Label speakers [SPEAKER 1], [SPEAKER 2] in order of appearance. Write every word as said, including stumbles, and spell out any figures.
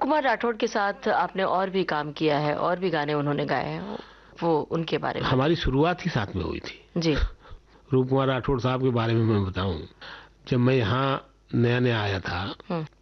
[SPEAKER 1] कुमार राठौड़ के साथ आपने और भी काम किया है, और भी गाने उन्होंने गाए हैं, वो उनके बारे में।
[SPEAKER 2] हमारी शुरुआत ही साथ में हुई थी
[SPEAKER 1] जी।
[SPEAKER 2] रूप कुमार राठौड़ साहब के बारे में मैं बताऊं, जब मैं यहाँ नया नया आया था